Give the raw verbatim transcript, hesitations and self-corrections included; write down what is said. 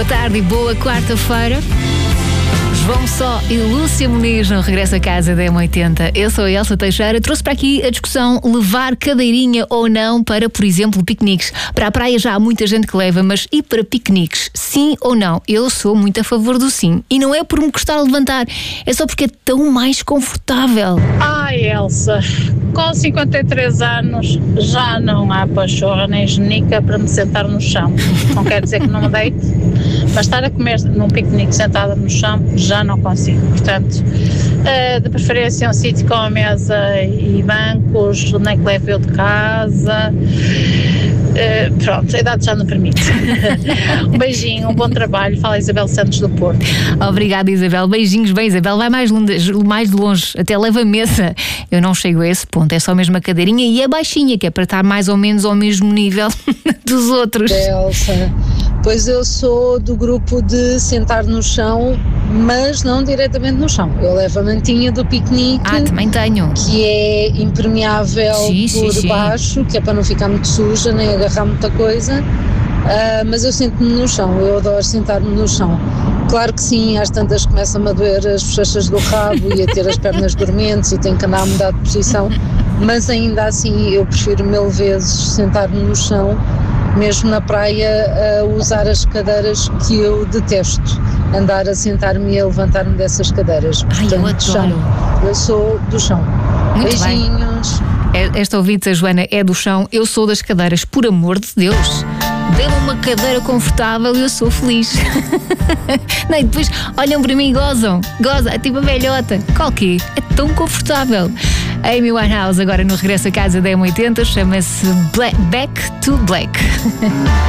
Boa tarde e boa quarta-feira. João Só e Lúcia Muniz no Regresso a Casa da M oitenta. Eu sou a Elsa Teixeira. Trouxe para aqui a discussão levar cadeirinha ou não para, por exemplo, piqueniques. Para a praia já há muita gente que leva, mas e para piqueniques? Sim ou não? Eu sou muito a favor do sim. E não é por me gostar de levantar, é só porque é tão mais confortável. Ai, Elsa, com cinquenta e três anos já não há pachorra nem genica para me sentar no chão. Não quer dizer que não me deite, mas estar a comer num piquenique sentada no chão já não consigo. Portanto, uh, de preferência um sítio com a mesa e bancos, nem que leve eu de casa. Uh, pronto, a idade já não permite. Um beijinho, um bom trabalho. Fala Isabel Santos do Porto. Obrigada, Isabel. Beijinhos. Bem, Isabel, vai mais longe, mais de longe, até leva a mesa. Eu não chego a esse ponto, é só mesmo a cadeirinha e a baixinha, que é para estar mais ou menos ao mesmo nível dos outros. Elsa, pois eu sou do grupo de sentar no chão, mas não diretamente no chão. Eu levo a mantinha do piquenique. Ah, também tenho. Que é impermeável sim, por sim, baixo, sim. Que é para não ficar muito suja, nem agarrar muita coisa. Uh, mas eu sento-me no chão, eu adoro sentar-me no chão. Claro que sim, às tantas começam-me a doer as bochechas do rabo e a ter as pernas dormentes e tenho que andar a mudar de posição, mas ainda assim eu prefiro mil vezes sentar-me no chão, mesmo na praia, a usar as cadeiras que eu detesto, andar a sentar-me e a levantar-me dessas cadeiras. Ai, portanto, eu adoro. chão. Eu sou do chão. Muito Beijinhos. Bem. Esta ouvinte, a Joana, é do chão, eu sou das cadeiras, por amor de Deus. Dê-me uma cadeira confortável e eu sou feliz. Não, e depois olham para mim e gozam. Goza, tipo a velhota. Qual que é? É tão confortável. Amy Winehouse agora no Regresso a Casa da M oitenta, chama-se Black, Back to Black.